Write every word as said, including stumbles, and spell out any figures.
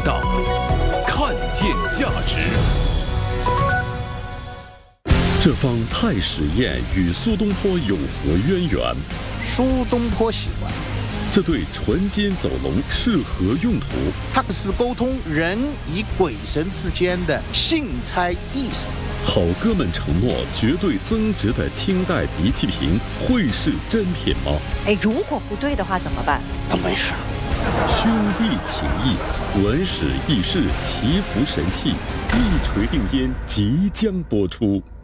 道，看见价值。这方太史宴与苏东坡有何渊源？ 苏东坡喜欢。 这对纯金走龙是何用途？ 它是沟通人与鬼神之间的信差意识。 好哥们承诺绝对增值的清代鼻气瓶会是真品吗？ 哎，如果不对的话怎么办？ 那没事。 兄弟情谊，文史轶事，祈福神器，一锤定音即将播出。